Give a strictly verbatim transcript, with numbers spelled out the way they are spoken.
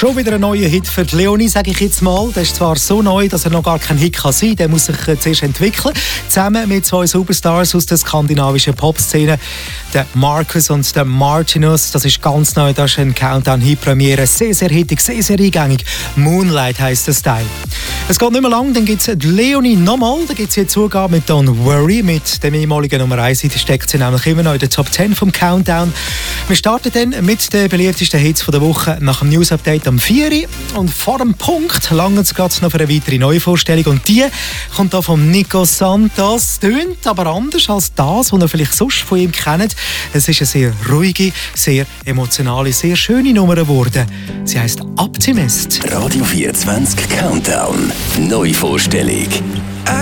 Schon wieder ein neuer Hit für die Leonie, sage ich jetzt mal. Der ist zwar so neu, dass er noch gar kein Hit kann sein kann. Der muss sich äh, zuerst entwickeln. Zusammen mit zwei Superstars aus der skandinavischen Popszene, der Marcus und der Martinus. Das ist ganz neu. Das ist ein Countdown-Hit-Premiere. Sehr, sehr hittig, sehr, sehr eingängig. Moonlight heisst der Style. Es geht nicht mehr lang, dann gibt es die Leonie nochmal. Da gibt es hier Zugabe mit Don't Worry. Mit dem ehemaligen Nummer eins Hit steckt sie nämlich immer noch in der Top zehn vom Countdown. Wir starten dann mit den beliebtesten Hits der Woche nach dem News-Update am vier Uhr. Und vor dem Punkt langt es noch für eine weitere Neuvorstellung. Und die kommt hier von Nico Santos. Tönt aber anders als das, was ihr vielleicht sonst von ihm kennt. Es ist eine sehr ruhige, sehr emotionale, sehr schöne Nummer geworden. Sie heisst Optimist. Radio vierundzwanzig Countdown. Neuvorstellung.